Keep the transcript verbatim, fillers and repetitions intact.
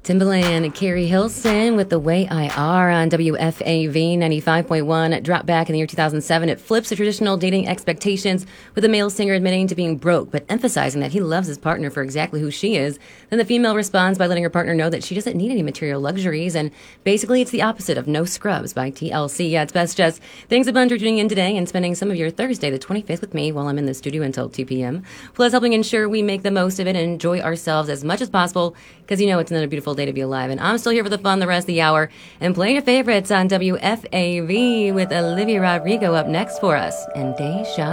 Timbaland and Carrie Hilson with The Way I Are on W F A V ninety-five point one. Dropped back in the year two thousand seven. It flips the traditional dating expectations with the male singer admitting to being broke, but emphasizing that he loves his partner for exactly who she is. Then the female responds by letting her partner know that she doesn't need any material luxuries, and basically it's the opposite of No Scrubs by T L C. Yeah, it's best just. Thanks a bunch for tuning in today and spending some of your Thursday the twenty-fifth with me while I'm in the studio until two p.m. Plus helping ensure we make the most of it and enjoy ourselves as much as possible, because you know it's another beautiful day to be alive. And I'm still here for the fun the rest of the hour and playing your favorites on W F A V with Olivia Rodrigo up next for us and Deja